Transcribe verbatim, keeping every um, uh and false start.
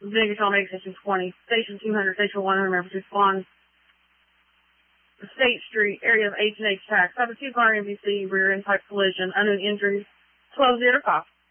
Vegas Make Station twenty, Station two hundred, Station one hundred, members respond. State Street, area of H and H Tax. Have a two-car N B C rear end type collision, unknown injuries, twelve zero five.